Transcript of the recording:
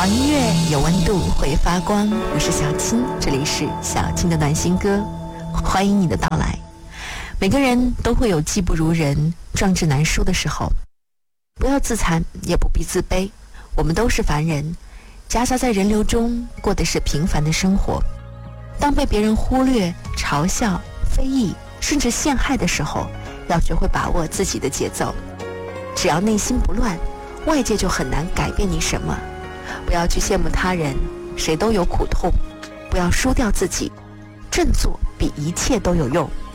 音乐有温度，会发光。我是小青，这里是小青的暖心歌，欢迎你的到来。每个人都会有技不如人、壮志难书的时候，不要自残，也不必自卑。我们都是凡人，夹杂在人流中，过的是平凡的生活。当被别人忽略、嘲笑、非议，甚至陷害的时候，要学会把握自己的节奏。只要内心不乱，外界就很难改变你什么。不要去羡慕他人，谁都有苦痛。不要输掉自己，振作比一切都有用。